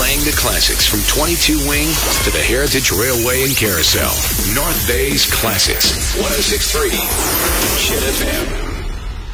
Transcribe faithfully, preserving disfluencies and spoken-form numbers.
Playing the classics from twenty-two Wing to the Heritage Railway and Carousel. North Bay's Classics. one oh six point three Chin F M.